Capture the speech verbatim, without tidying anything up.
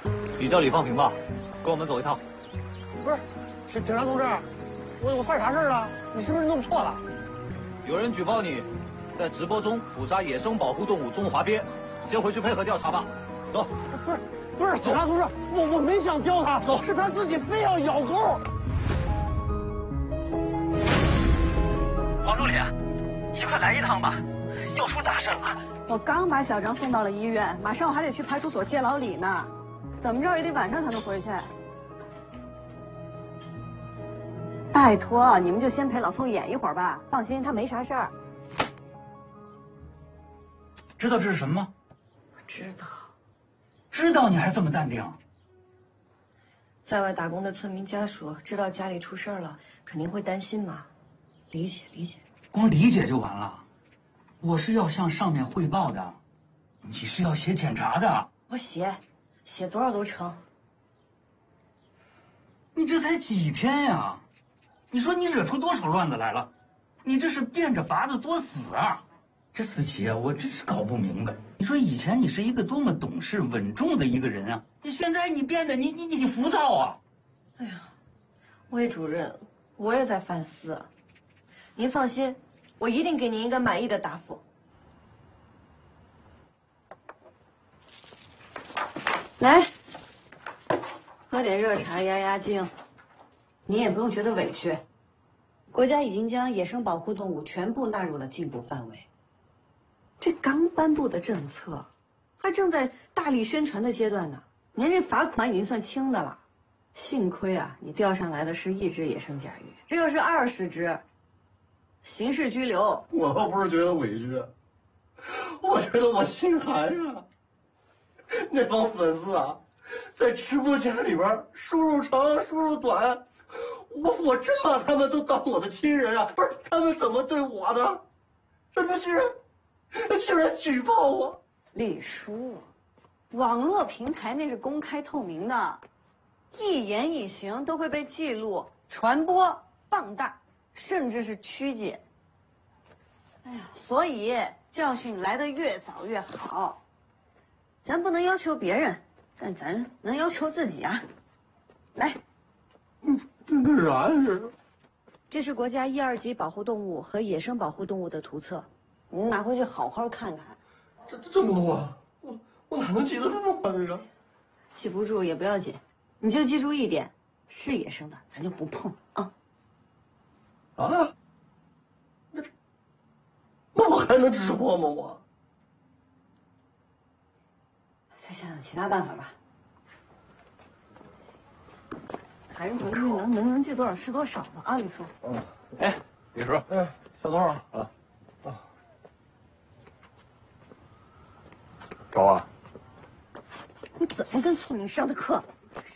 你叫李放平吧，跟我们走一趟。 不是，警警察同志，我我犯啥事儿了？你是不是弄错了？ 有人举报你，在直播中捕杀野生保护动物中华鳖，先回去配合调查吧。走。 不是，不是，警察同志，我我没想教他， 走， 是他自己非要咬钩。 黄助理，你快来一趟吧，要出大事了。 我刚把小张送到了医院，马上我还得去派出所接老李呢，怎么着也得晚上才能回去。拜托，你们就先陪老宋演一会儿吧，放心，他没啥事儿。 知道这是什么吗？ 我知道。 知道你还这么淡定？ 在外打工的村民家属知道家里出事了，肯定会担心嘛，理解理解。 光理解就完了？我是要向上面汇报的，你是要写检查的。 我写，写多少都成。 你这才几天呀？你说你惹出多少乱子来了？你这是变着法子作死啊！这思琪啊，我真是搞不明白。你说以前你是一个多么懂事稳重的一个人啊，你现在你变得你你你浮躁啊！ 哎呀，魏主任，我也在反思。您放心，我一定给您一个满意的答复。来，喝点热茶压压惊。你也不用觉得委屈，国家已经将野生保护动物全部纳入了禁捕范围。这刚颁布的政策，还正在大力宣传的阶段呢。您这罚款已经算轻的了。幸亏啊，你调上来的是一只野生甲鱼，这要是二十只，刑事拘留。 我倒不是觉得委屈，我觉得我心寒啊。那帮粉丝啊，在直播间里边输入长输入短，我我真把他们都当我的亲人啊！不是他们怎么对我的？怎么居然居然举报我？ 李叔，网络平台那是公开透明的，一言一行都会被记录、传播、放大，甚至是曲解。哎呀，所以教训来得越早越好。咱不能要求别人，但咱能要求自己啊！来， 嗯，这干啥呀？这是？ 这是国家一二级保护动物和野生保护动物的图册，你拿回去好好看看。 这这么多啊！我我哪能记得住啊？这个记不住也不要紧，你就记住一点：是野生的，咱就不碰啊！ 啊？那那我还能直播吗？我？ 再想想其他办法吧。还是回去能能能借多少是多少吧啊，李叔。 嗯。哎，李叔。 哎，小东啊。 啊。 啊。 找我啊？ 你怎么跟村民上的课？